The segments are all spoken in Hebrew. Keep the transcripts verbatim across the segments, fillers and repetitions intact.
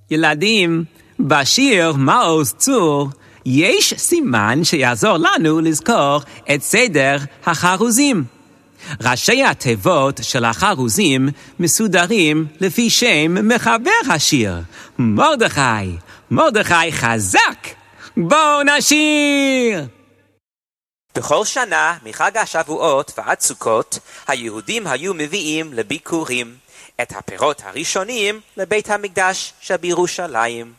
ילדים, בשיר מעוז צור יש סימן שיעזור לנו לזכור את סדר החרוזים. ראשי התיבות של החרוזים מסודרים לפי שם מחבר השיר, מרדכי. מרדכי חזק! בואו נשיר! בכל שנה, מחג השבועות ועד סוכות, היהודים היו מביאים לביקורים את הפירות הראשונים לבית המקדש שבירושלים.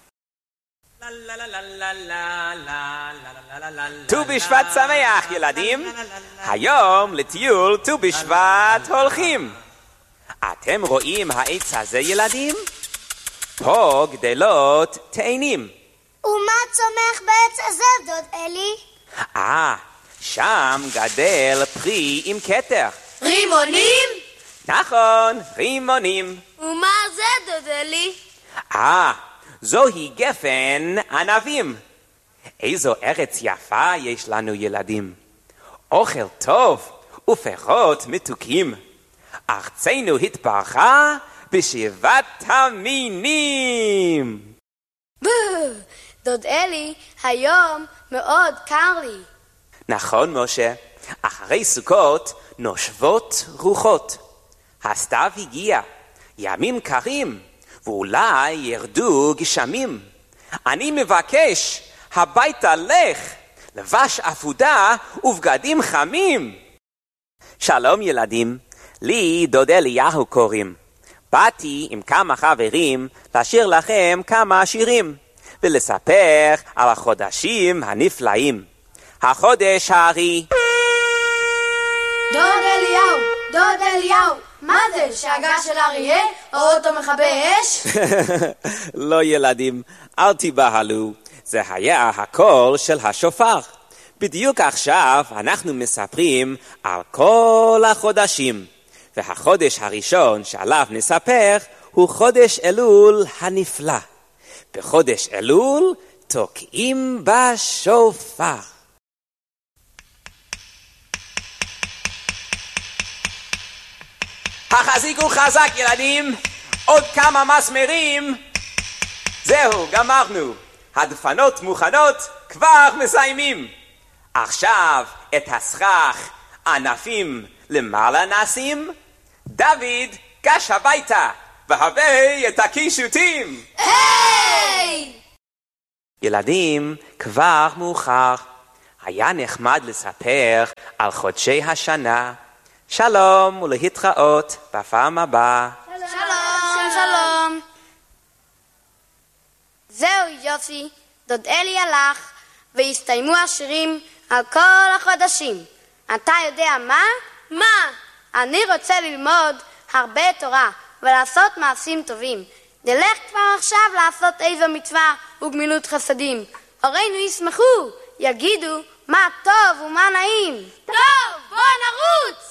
ט"ו בשבט שמח, ילדים. היום לטיול ט"ו בשבט הולכים. אתם רואים העץ הזה, ילדים? פה גדלות תאנים. ומה צומח בעץ הזה, דוד אלי? אה, שם גדל פרי עם כתר. רימונים? נכון, רימונים. ומה זה, דוד אלי? אה, זוהי גפן ענבים. איזו ארץ יפה יש לנו, ילדים. אוכל טוב ופירות מתוקים. ארצנו התברכה בשבעת המינים. דוד אלי, היום מאוד קר לי. נכון, משה. אחרי סוכות נושבות רוחות. הסתיו הגיע, ימים קרים, ואולי ירדו גשמים. אני מבקש, הביתה לך, לבש עבודה ובגדים חמים. שלום ילדים, לי דוד אליהו קוראים. באתי עם כמה חברים לשיר לכם כמה שירים, ולספר על החודשים הנפלאים. החודש הארי. דוד אליהו, דוד אליהו, מה זה, שאגה של אריה או אוטו מכבי אש? לא ילדים, אל תיבהלו, זה היה הקול של השופר. בדיוק עכשיו אנחנו מספרים על כל החודשים, והחודש הראשון שעליו נספר הוא חודש אלול הנפלא. בחודש אלול תוקעים בשופר. החזיקו חזק ילדים, עוד כמה מסמרים. זהו, גמרנו. הדפנות מוכנות, כבר מסיימים. עכשיו את הסכך ענפים למעלה נשים. דוד, גש הביתה, והבא את הקישוטים. היי! ילדים, כבר מאוחר. היה נחמד לספר על חודשי השנה. שלום ולהתראות בפעם הבאה. שלום, שלום, שלום. זהו יופי, דוד אלי הלך, והסתיימו השירים על כל החודשים. אתה יודע מה? מה? אני רוצה ללמוד הרבה תורה ולעשות מעשים טובים. נלך כבר עכשיו לעשות איזו מצווה וגמילות חסדים. הורינו ישמחו, יגידו מה טוב ומה נעים. טוב, בוא נרוץ!